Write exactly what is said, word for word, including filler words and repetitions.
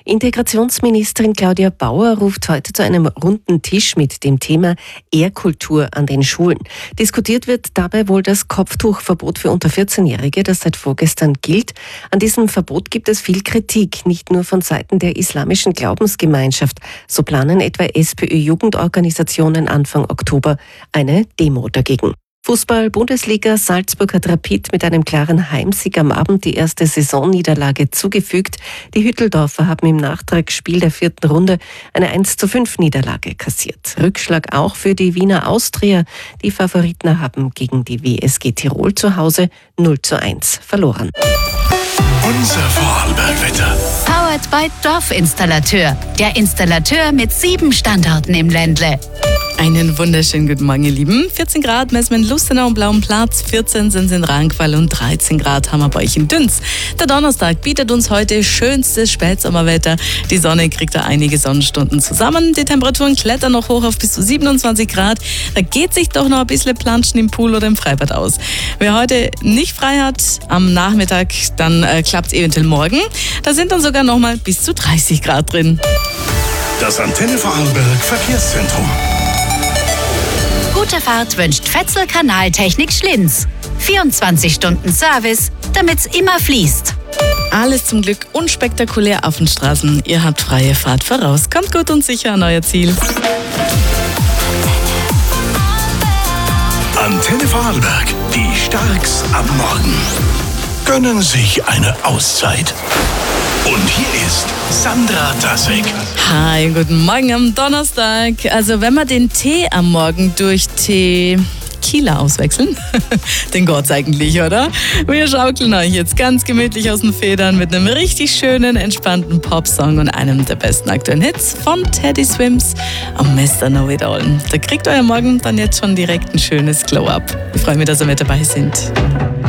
Integrationsministerin Claudia Bauer ruft heute zu einem runden Tisch mit dem Thema Ehrkultur an den Schulen. Diskutiert wird dabei wohl das Kopftuchverbot für unter vierzehnjährige, das seit vorgestern gilt. An diesem Verbot gibt es viel Kritik, nicht nur von Seiten der islamischen Glaubensgemeinschaft. So planen etwa SPÖ-Jugendorganisationen Anfang Oktober eine Demo dagegen. Fußball-Bundesliga: Salzburg hat Rapid mit einem klaren Heimsieg am Abend die erste Saisonniederlage zugefügt. Die Hütteldorfer haben im Nachtragsspiel der vierten Runde eine eins zu fünf Niederlage kassiert. Rückschlag auch für die Wiener Austria. Die Favoriten haben gegen die W S G Tirol zu Hause null zu eins verloren. Unser Vorarlberg-Wetter. Powered by Dorfinstallateur. Der Installateur mit sieben Standorten im Ländle. Einen wunderschönen guten Morgen, ihr Lieben. vierzehn Grad messen wir in Lustenau am Blauen Platz, vierzehn sind es in Rankweil und dreizehn Grad haben wir bei euch in Dünz. Der Donnerstag bietet uns heute schönstes Spätsommerwetter. Die Sonne kriegt da einige Sonnenstunden zusammen. Die Temperaturen klettern noch hoch auf bis zu siebenundzwanzig Grad. Da geht sich doch noch ein bisschen Planschen im Pool oder im Freibad aus. Wer heute nicht frei hat, am Nachmittag, dann äh, klappt es eventuell morgen. Da sind dann sogar noch mal bis zu dreißig Grad drin. Das Antenne Vorarlberg Verkehrszentrum. Gute Fahrt wünscht Fetzel Kanaltechnik Schlinz. vierundzwanzig Stunden Service, damit's immer fließt. Alles zum Glück unspektakulär auf den Straßen. Ihr habt freie Fahrt voraus. Kommt gut und sicher an euer Ziel. Antenne Vorarlberg, die Starks am Morgen. Gönnen sich eine Auszeit. Und hier ist Sandra Dassek. Hi, guten Morgen am Donnerstag. Also wenn wir den Tee am Morgen durch Tequila auswechseln, den Gott's eigentlich, oder? Wir schaukeln euch jetzt ganz gemütlich aus den Federn mit einem richtig schönen, entspannten Popsong und einem der besten aktuellen Hits von Teddy Swims und Mister Know It All. Da kriegt euer Morgen dann jetzt schon direkt ein schönes Glow-Up. Ich freue mich, dass ihr mit dabei sind.